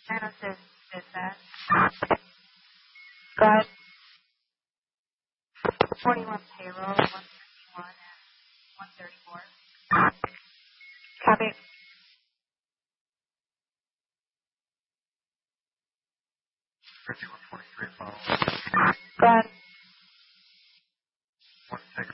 Genesis business. Go ahead. 41 payroll, 151 and 134. Copy. 5143 follow. Go ahead.